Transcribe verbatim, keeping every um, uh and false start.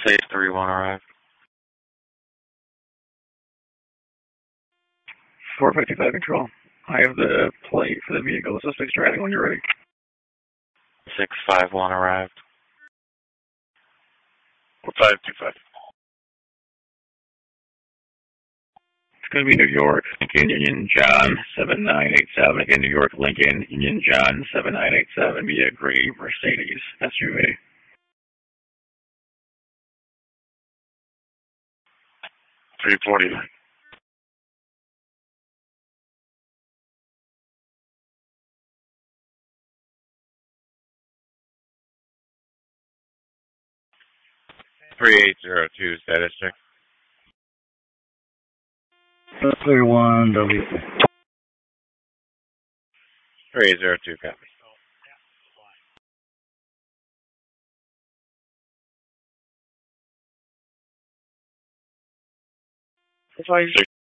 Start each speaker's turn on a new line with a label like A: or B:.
A: Safe three one arrived.
B: four five two five control. I have the plate for the vehicle. The suspect's driving when you're ready.
A: six five one arrived.
C: five two five.
B: It's going to be New York, Lincoln, Union John, seven nine eight seven. Again, New York, Lincoln, Union John, seven nine eight seven. Via gray Mercedes S U V.
C: three forty.
A: three eight zero two, status check.
D: three one W.
A: three eight zero two, copy.
C: That's why you